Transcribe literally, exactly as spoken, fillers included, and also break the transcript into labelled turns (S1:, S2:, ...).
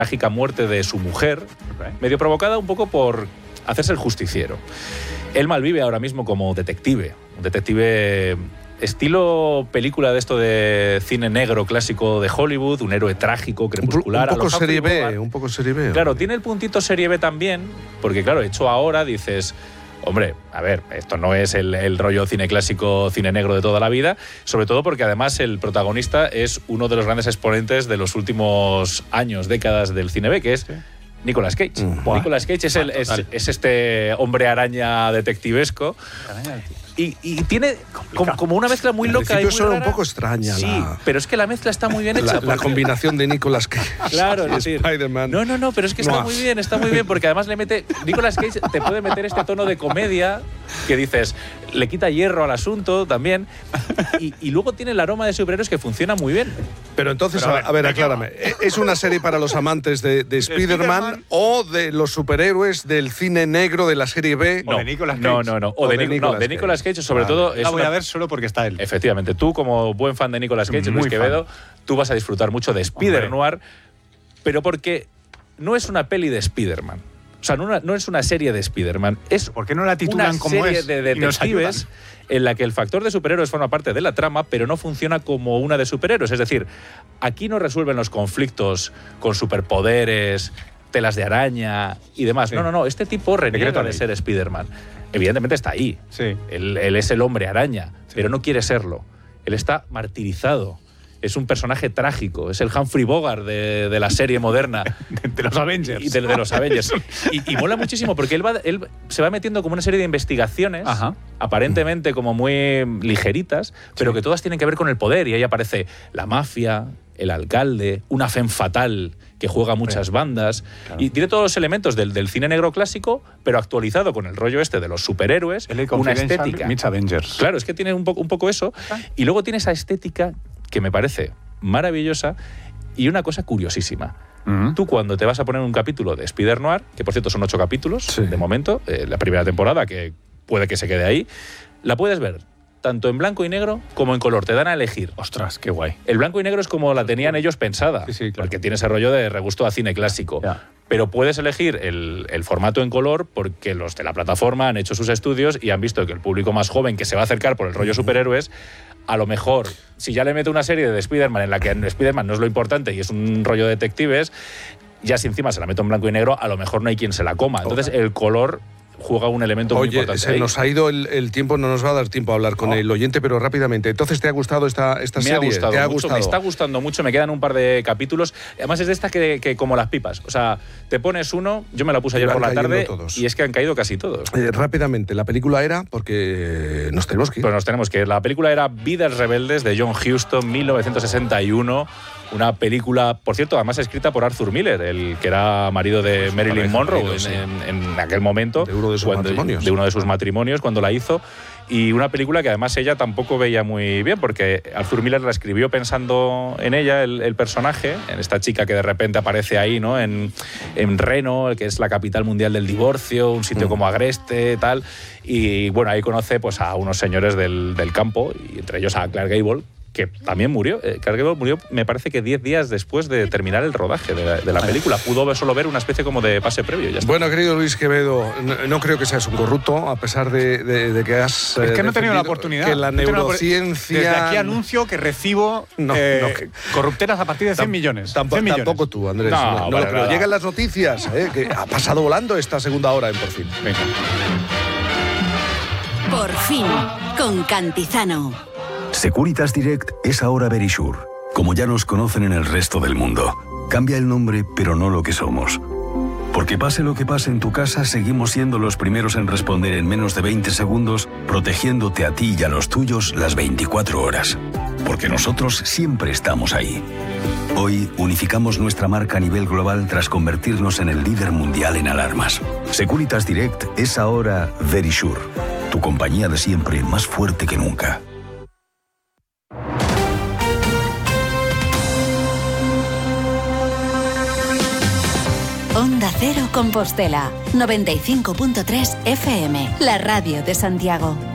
S1: trágica muerte de su mujer, okay. medio provocada un poco por hacerse el justiciero. Él malvive ahora mismo como detective, un detective estilo película de esto de cine negro clásico de Hollywood, un héroe trágico, crepuscular.
S2: Un poco
S1: a los
S2: serie B,
S1: Bogart.
S2: un poco serie B.
S1: Claro, tiene el puntito serie B también, porque claro, hecho ahora dices... Hombre, a ver, esto no es el, el rollo cine clásico, cine negro de toda la vida, sobre todo porque además el protagonista es uno de los grandes exponentes de los últimos años, décadas del cine B, que es... ¿Sí? Nicolas Cage. Mm. Nicolas Cage es, el, es, es este hombre araña detectivesco. Araña, y, y tiene como, como una mezcla muy loca y muy
S2: suena
S1: rara.
S2: un poco extraña.
S1: Sí,
S2: la...
S1: pero es que la mezcla está muy bien hecha.
S2: La,
S1: porque...
S2: la combinación de Nicolas Cage
S1: claro,
S2: y
S1: es decir,
S2: Spider-Man.
S1: No, no, no, pero es que está no. muy bien, está muy bien, porque además le mete... Nicolas Cage te puede meter este tono de comedia que dices, le quita hierro al asunto también, y, y luego tiene el aroma de superhéroes que funciona muy bien.
S2: Pero entonces, pero a ver, a ver aclárame, ¿es una serie para los amantes de, de Spider-Man o de los superhéroes del cine negro de la serie B?
S1: No,
S3: o de Nicolas Cage.
S1: No, no, no. O, o de, de, Nicolas, no, de Nicolas Cage, sobre vale. todo...
S3: La voy una... a ver solo porque está él.
S1: Efectivamente. Tú, como buen fan de Nicolas Cage, Luis Quevedo, tú vas a disfrutar mucho de Spider-Noir, pero porque no es una peli de Spider-Man. O sea, no, una, no es una serie de Spider-Man. Es
S3: ¿Por qué no la titulan
S1: una
S3: como
S1: serie
S3: es
S1: de detectives en la que el factor de superhéroes forma parte de la trama, pero no funciona como una de superhéroes. Es decir, aquí no resuelven los conflictos con superpoderes, telas de araña y demás. Sí. No, no, no. Este tipo reniega de ser Spider-Man. Evidentemente está ahí.
S3: Sí.
S1: Él, él es el hombre araña, sí. pero no quiere serlo. Él está martirizado. Es un personaje trágico. Es el Humphrey Bogart de, de la serie moderna.
S3: de, de los Avengers.
S1: Y de, de los Avengers. Y, y mola muchísimo porque él, va, él se va metiendo como una serie de investigaciones, Ajá. aparentemente como muy ligeritas, pero sí. que todas tienen que ver con el poder. Y ahí aparece la mafia, el alcalde, una femme fatal que juega muchas sí. bandas. Claro. Y tiene todos los elementos del, del cine negro clásico, pero actualizado con el rollo este de los superhéroes. Una estética.
S3: Mitch Avengers.
S1: Claro, es que tiene un, po un poco eso. Y luego tiene esa estética que me parece maravillosa y una cosa curiosísima. Uh-huh. Tú cuando te vas a poner un capítulo de Spider-Noir, que por cierto son ocho capítulos sí. de momento, eh, la primera temporada, que puede que se quede ahí, la puedes ver tanto en blanco y negro como en color. Te dan a elegir.
S3: Ostras, qué guay.
S1: El blanco y negro es como la tenían ellos pensada,
S3: sí, sí, claro.
S1: porque tiene ese rollo de regusto a cine clásico. Ya. Pero puedes elegir el, el formato en color porque los de la plataforma han hecho sus estudios y han visto que el público más joven que se va a acercar por el rollo uh-huh. superhéroes, a lo mejor, si ya le meto una serie de Spider-Man en la que Spider-Man no es lo importante y es un rollo de detectives, ya si encima se la meto en blanco y negro, a lo mejor no hay quien se la coma. Entonces okay. el color juega un elemento
S2: Oye,
S1: muy importante.
S2: Se
S1: ahí.
S2: nos ha ido el, el tiempo, no nos va a dar tiempo a hablar con oh. el oyente, pero rápidamente. Entonces, ¿te ha gustado esta, esta
S1: me
S2: serie?
S1: Ha gustado
S2: ¿Te ha
S1: mucho,
S2: gustado?
S1: Me está gustando mucho, me quedan un par de capítulos. Además es de esta que, que como las pipas. O sea, te pones uno, yo me la puse ayer por la tarde todos. Y es que han caído casi todos.
S2: Eh, rápidamente, la película era, porque nos tenemos que ir.
S1: Pues nos tenemos que ir. La película era Vidas Rebeldes de John Huston, mil novecientos sesenta y uno. Una película, por cierto, además escrita por Arthur Miller, el que era marido de pues Marilyn Monroe marido, en, sí. en, en aquel momento.
S2: De uno de sus
S1: cuando,
S2: matrimonios.
S1: De uno de sus matrimonios, cuando la hizo. Y una película que además ella tampoco veía muy bien, porque Arthur Miller la escribió pensando en ella, el, el personaje, en esta chica que de repente aparece ahí, ¿no? En, en Reno, que es la capital mundial del divorcio, un sitio mm. como agreste, tal. Y bueno, ahí conoce pues, a unos señores del, del campo, y entre ellos a Clark Gable, que también murió. Eh, Clark Gable murió, me parece que diez días después de terminar el rodaje de la, de la película. Pudo solo ver una especie como de pase previo. Ya está.
S2: Bueno, querido Luis Quevedo, no, no creo que seas un corrupto, a pesar de, de, de que has...
S3: Es que no he tenido la oportunidad.
S2: Que la
S3: no
S2: neurociencia...
S3: Desde aquí anuncio que recibo
S2: no,
S3: eh,
S2: no.
S3: corrupteras a partir de cien millones.
S2: Tampo,
S3: cien millones.
S2: Tampoco tú, Andrés.
S1: No,
S2: no, no
S1: vale,
S2: lo creo.
S1: nada.
S2: Llegan las noticias, eh, que ha pasado volando esta segunda hora en Por Fin.
S3: Venga.
S4: Por Fin, con Cantizano.
S5: Securitas Direct es ahora Verisure, como ya nos conocen en el resto del mundo. Cambia el nombre, pero no lo que somos. Porque pase lo que pase en tu casa, seguimos siendo los primeros en responder en menos de veinte segundos, protegiéndote a ti y a los tuyos las veinticuatro horas. Porque nosotros siempre estamos ahí. Hoy unificamos nuestra marca a nivel global tras convertirnos en el líder mundial en alarmas. Securitas Direct es ahora Verisure, tu compañía de siempre más fuerte que nunca.
S4: Onda Cero Compostela, noventa y cinco punto tres F M, la radio de Santiago.